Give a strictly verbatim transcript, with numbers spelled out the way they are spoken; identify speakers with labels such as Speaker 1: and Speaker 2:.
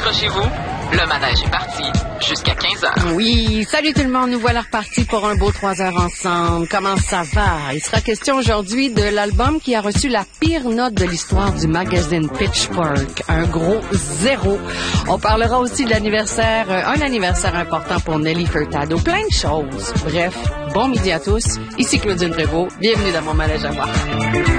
Speaker 1: Accrochez-vous, le manège est parti jusqu'à quinze heures.
Speaker 2: Oui, salut tout le monde, nous voilà repartis pour un beau trois heures ensemble. Comment ça va? Il sera question aujourd'hui de l'album qui a reçu la pire note de l'histoire du magazine Pitchfork, un gros zéro. On parlera aussi de l'anniversaire, un anniversaire important pour Nelly Furtado, plein de choses. Bref, bon midi à tous, ici Claudine Prévost, bienvenue dans mon manège à voir.